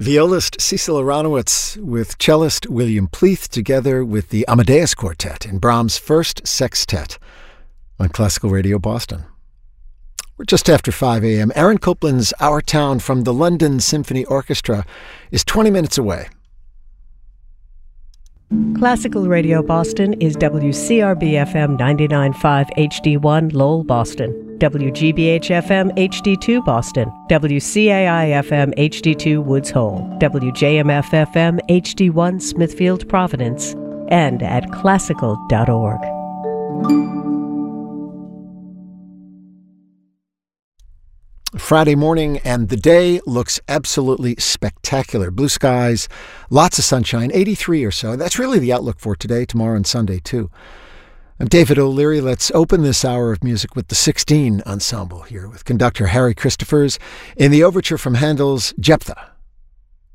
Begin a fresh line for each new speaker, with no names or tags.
Violist Cecil Aronowitz with cellist William Pleath together with the Amadeus Quartet in Brahms' first sextet on Classical Radio Boston. We're just after 5 a.m. Aaron Copland's Our Town from the London Symphony Orchestra is 20 minutes away.
Classical Radio Boston is WCRB-FM 99.5 HD1 Lowell, Boston, WGBH-FM HD2 Boston, WCAI-FM HD2 Woods Hole, WJMF-FM HD1 Smithfield, Providence, and at classical.org.
Friday morning, and the day looks absolutely spectacular. Blue skies, lots of sunshine, 83 or so. That's really the outlook for today, tomorrow, and Sunday, too. I'm David O'Leary. Let's open this hour of music with the 16 Ensemble here with conductor Harry Christophers in the overture from Handel's Jephthah.